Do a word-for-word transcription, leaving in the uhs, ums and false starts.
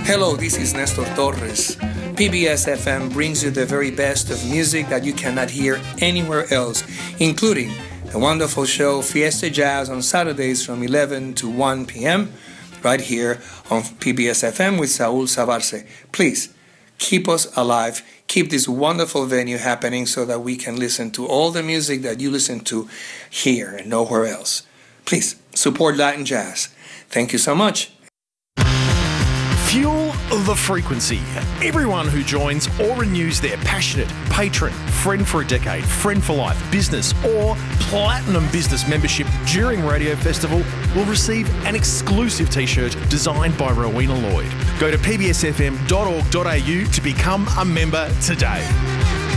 Hello, this is Nestor Torres. P B S F M brings you the very best of music that you cannot hear anywhere else, including the wonderful show Fiesta Jazz on Saturdays from eleven to one p.m. right here on P B S F M with Saul Savarce. Please keep us alive. Keep this wonderful venue happening so that we can listen to all the music that you listen to here and nowhere else. Please support Latin jazz. Thank you so much. Fuel the frequency. Everyone who joins or renews their passionate patron, friend for a decade, friend for life, business or platinum business membership during Radio Festival will receive an exclusive t-shirt designed by Rowena Lloyd. Go to p b s f m dot org dot a u to become a member today.